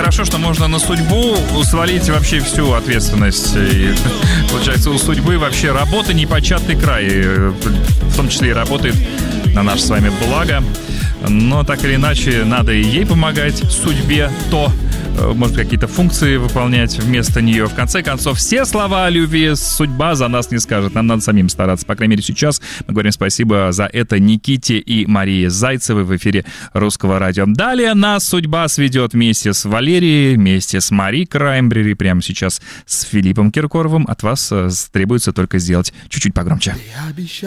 хорошо, что можно на судьбу свалить вообще всю ответственность. И, получается, у судьбы вообще работа непочатый край. В том числе и работает на наше с вами благо. Но так или иначе, надо и ей помогать, судьбе, может, какие-то функции выполнять вместо нее. В конце концов, все слова о любви судьба за нас не скажет. Нам надо самим стараться. По крайней мере, сейчас мы говорим спасибо за это Никите и Марии Зайцевой в эфире Русского радио. Далее нас судьба сведет вместе с Валерией, вместе с Мари Краймбрери, прямо сейчас с Филиппом Киркоровым. От вас требуется только сделать чуть-чуть погромче.